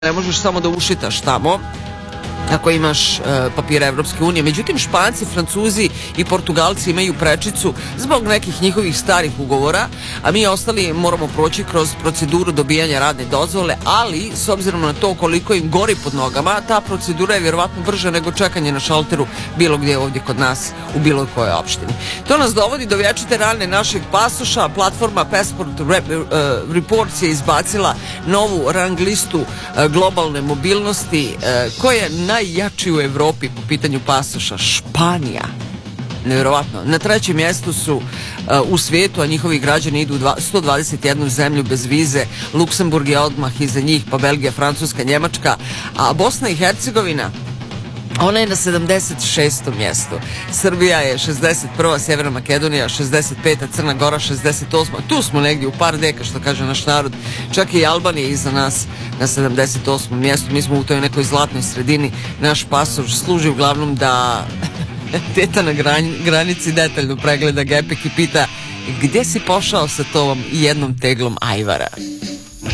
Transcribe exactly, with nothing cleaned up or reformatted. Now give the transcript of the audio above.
ne možeš samo da ušitaš tamo ako imaš e, papire Evropske unije. Međutim, Španci, Francuzi i Portugalci imaju prečicu zbog nekih njihovih starih ugovora, a mi ostali moramo proći kroz proceduru dobijanja radne dozvole, ali s obzirom na to koliko im gori pod nogama, ta procedura je vjerovatno brža nego čekanje na šalteru bilo gdje ovdje kod nas u bilo kojoj opštini. To nas dovodi do vječite rane našeg pasoša. Platforma Passport Reports je izbacila novu rang listu globalne mobilnosti koja je najjači u Evropi po pitanju pasoša. Španija. Nevjerovatno. Na trećem mjestu su uh, u svijetu, a njihovi građani idu u sto dvadeset jednu zemlju bez vize. Luksemburg je odmah iza njih, pa Belgija, Francuska, Njemačka, a Bosna i Hercegovina, ona je na sedamdeset šestom mjestu. Srbija je šezdeset prva, Sjeverna Makedonija šezdeset peta, Crna Gora šezdeset osma. Tu smo negdje u par deka, što kaže naš narod. Čak i Albanija iza nas na sedamdeset osmom mjestu. Mi smo u toj nekoj zlatnoj sredini. Naš pasoš služi uglavnom da teta na granici detaljno pregleda gepek i pita gdje si pošao sa tom jednom teglom ajvara.